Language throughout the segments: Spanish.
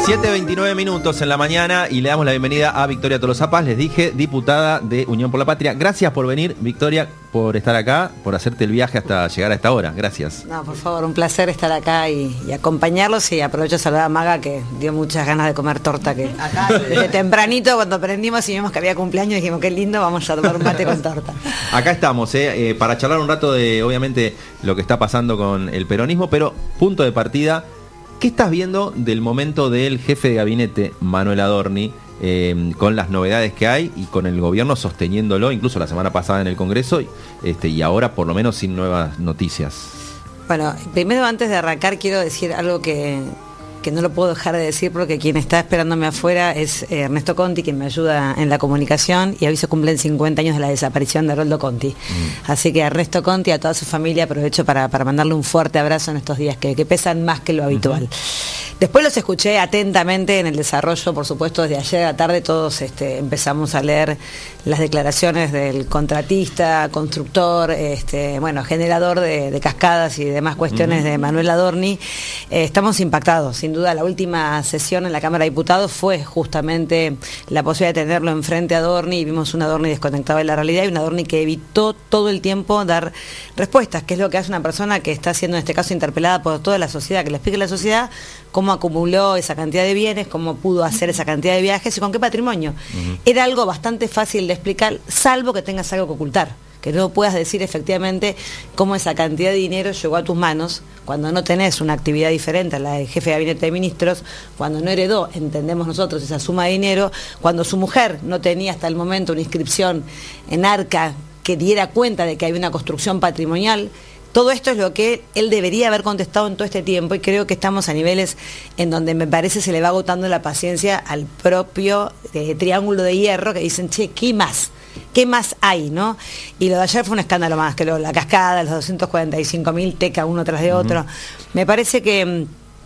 7:29 minutos en la mañana y le damos la bienvenida a Victoria Tolosa Paz. Les dije, diputada de Unión por la Patria. Gracias por venir, Victoria, por estar acá, por hacerte el viaje hasta llegar a esta hora. Gracias. No, por favor, un placer estar acá y acompañarlos, y aprovecho a saludar a Maga, que dio muchas ganas de comer torta, que desde tempranito cuando prendimos y vimos que había cumpleaños dijimos, qué lindo, vamos a tomar un mate con torta. Acá estamos, para charlar un rato de, obviamente, lo que está pasando con el peronismo, pero punto de partida, ¿qué estás viendo del momento del jefe de gabinete, Manuel Adorni, con las novedades que hay y con el gobierno sosteniéndolo, incluso la semana pasada en el Congreso, y ahora por lo menos sin nuevas noticias? Bueno, primero, antes de arrancar, quiero decir algo que no lo puedo dejar de decir, porque quien está esperándome afuera es Ernesto Conti, quien me ayuda en la comunicación, y hoy se cumplen 50 años de la desaparición de Roldo Conti. Así que a Ernesto Conti, a toda su familia, aprovecho para mandarle un fuerte abrazo en estos días que pesan más que lo habitual. Después los escuché atentamente en el desarrollo, por supuesto, desde ayer a la tarde todos empezamos a leer las declaraciones del contratista, constructor, generador de cascadas y demás cuestiones de Manuel Adorni. Estamos impactados, sin duda. La última sesión en la Cámara de Diputados fue justamente la posibilidad de tenerlo enfrente a Adorni, y vimos un Adorni desconectado de la realidad y un Adorni que evitó todo el tiempo dar respuestas, que es lo que hace una persona que está siendo en este caso interpelada por toda la sociedad, que le explique a la sociedad cómo acumuló esa cantidad de bienes, cómo pudo hacer esa cantidad de viajes y con qué patrimonio. Era algo bastante fácil de explicar, salvo que tengas algo que ocultar, que no puedas decir efectivamente cómo esa cantidad de dinero llegó a tus manos cuando no tenés una actividad diferente a la del jefe de gabinete de ministros, cuando no heredó, entendemos nosotros, esa suma de dinero, cuando su mujer no tenía hasta el momento una inscripción en Arca que diera cuenta de que hay una construcción patrimonial. Todo esto es lo que él debería haber contestado en todo este tiempo, y creo que estamos a niveles en donde me parece se le va agotando la paciencia al propio Triángulo de Hierro, que dicen, che, ¿qué más? ¿Qué más hay, no? Y lo de ayer fue un escándalo más, que la cascada, los 245.000 teca uno tras de otro. Me parece que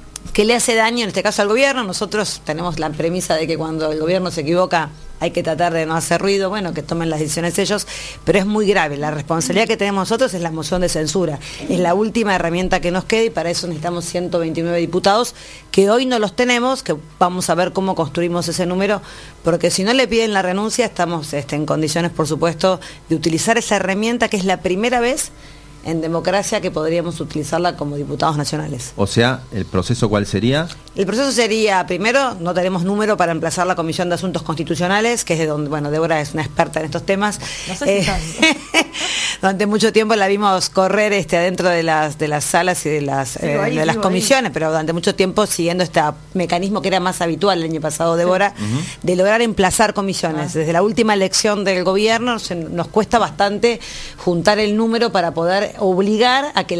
le hace daño en este caso al gobierno. Nosotros tenemos la premisa de que cuando el gobierno se equivoca hay que tratar de no hacer ruido, bueno, que tomen las decisiones ellos, pero es muy grave. La responsabilidad que tenemos nosotros es la moción de censura. Es la última herramienta que nos queda, y para eso necesitamos 129 diputados, que hoy no los tenemos, que vamos a ver cómo construimos ese número, porque si no le piden la renuncia, estamos en condiciones, por supuesto, de utilizar esa herramienta, que es la primera vez en democracia que podríamos utilizarla como diputados nacionales. O sea, ¿el proceso cuál sería? El proceso sería, primero, no tenemos número para emplazar la Comisión de Asuntos Constitucionales, que es de donde, bueno, Débora es una experta en estos temas. No sé si durante mucho tiempo la vimos correr adentro de las salas y de las comisiones, pero durante mucho tiempo siguiendo este mecanismo que era más habitual el año pasado, Débora, de lograr emplazar comisiones. Desde la última elección del gobierno nos cuesta bastante juntar el número para poder obligar a que